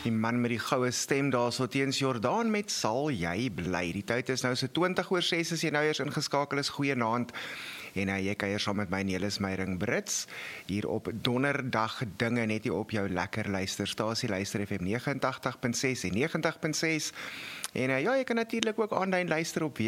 Die man met die goue stem daar so teens Jordaan met Sal jy bly. Die tyd is nou so 20:06 as jy nou eers ingeskakel is. Goeienaand. En jy kuier saam met my Nelis Meyering Brits hier op donderdag dinge net hier op jou lekker luisterstasie Luister FM 89.6 en 90.6. En ja, jy kan natuurlik ook aanlyn luister op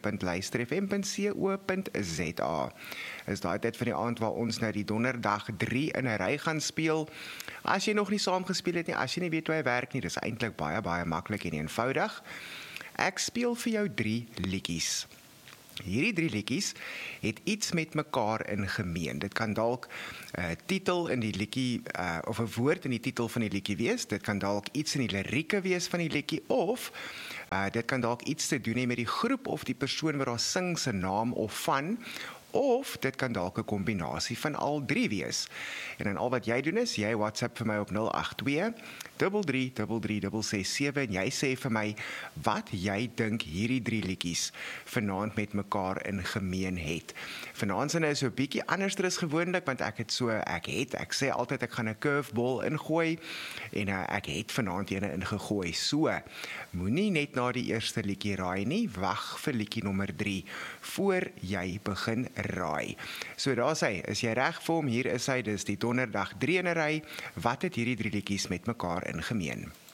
www.luisterfm.co.za. Is daai tyd van die aand waar ons nou die donderdag 3 in 'n ry gaan speel. As jy nog nie saam gespeel het nie, as jy nie weet hoe hy werk nie, dis eintlik baie maklik en eenvoudig. Ek speel vir jou 3 liedjies. Hierdie 3 liedjies het iets met mekaar in gemeen. Dit kan dalk 'n titel in die liedjie of 'n woord in die titel van die liedjie wees. Dit kan dalk iets in die lirieke wees van die liedjie of dit kan dalk iets te doen hê met die groep of die persoon wat daar sing se naam of van. Of dit kan dalk 'n kombinasie van al 3 wees. En dan al wat jy doen is, jy WhatsApp vir my op 082 3336667 en jy sê vir my wat jy dink hierdie 3 liedjies vanaand met mekaar in gemeen het. Vanaand se nou so 'n bietjie anders as gewoonlik, want ek sê altyd ek gaan 'n curveball ingooi en ek het vanaand eene ingegooi. So, moenie net na die eerste liedjie raai nie, wag vir liedjie nommer 3 voor jy begin raai. So daar's hy, is jy reg vir hom? Hier is hy, dis die donderdag 3 in 'n ry. Wat het hierdie 3 liedjies met mekaar in gemeen?